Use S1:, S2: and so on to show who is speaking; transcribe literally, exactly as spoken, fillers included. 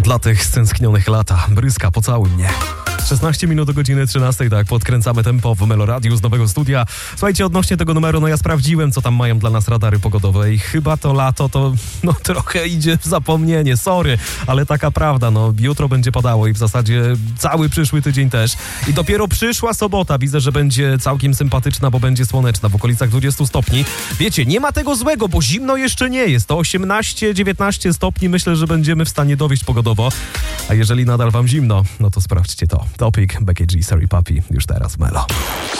S1: Dla tych stęsknionych lata. Bryska, pocałuj mnie. szesnaście minut do godziny trzynastej, tak, podkręcamy tempo w Meloradiu z nowego studia. Słuchajcie, odnośnie tego numeru, no ja sprawdziłem, co tam mają dla nas radary pogodowe i chyba to lato to, no trochę idzie w zapomnienie, sorry, ale taka prawda, no jutro będzie padało i w zasadzie cały przyszły tydzień też. I dopiero przyszła sobota, widzę, że będzie całkiem sympatyczna, bo będzie słoneczna, w okolicach dwudziestu stopni. Wiecie, nie ma tego złego, bo zimno jeszcze nie jest, to osiemnaście dziewiętnaście stopni, myślę, że będziemy w stanie dowieść pogodowo, a jeżeli nadal wam zimno, no to sprawdźcie to. Topic, Becky G, Sorry Papi, już teraz Melo.